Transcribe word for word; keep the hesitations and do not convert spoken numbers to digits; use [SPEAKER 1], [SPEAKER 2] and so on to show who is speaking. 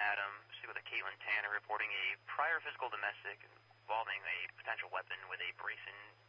[SPEAKER 1] Adam, speak with a Caitlin Tanner reporting a prior physical domestic involving a potential weapon with a Brayson